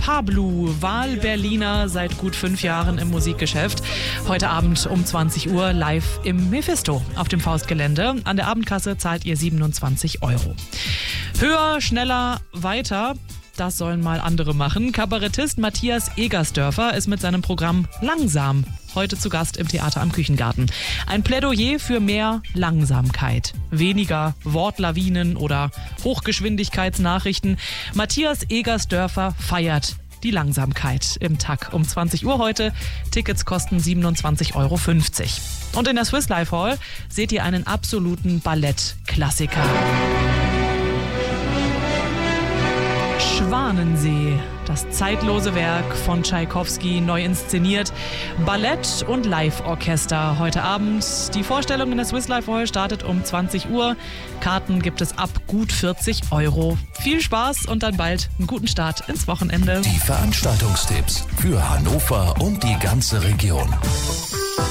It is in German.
Pablo, Wahlberliner, seit gut 5 Jahren im Musikgeschäft. Heute Abend um 20 Uhr live im Mephisto auf dem Faustgelände. An der Abendkasse zahlt ihr 27 Euro. Höher, schneller, weiter. Das sollen mal andere machen. Kabarettist Matthias Egersdörfer ist mit seinem Programm Langsam heute zu Gast im Theater am Küchengarten. Ein Plädoyer für mehr Langsamkeit. Weniger Wortlawinen oder Hochgeschwindigkeitsnachrichten. Matthias Egersdörfer feiert die Langsamkeit im TAK um 20 Uhr heute. Tickets kosten 27,50 Euro. Und in der Swiss Life Hall seht ihr einen absoluten Ballettklassiker. Schwanensee, das zeitlose Werk von Tschaikowski, neu inszeniert. Ballett und Live-Orchester heute Abend. Die Vorstellung in der Swiss Life Hall startet um 20 Uhr. Karten gibt es ab gut 40 Euro. Viel Spaß und dann bald einen guten Start ins Wochenende. Die Veranstaltungstipps für Hannover und die ganze Region.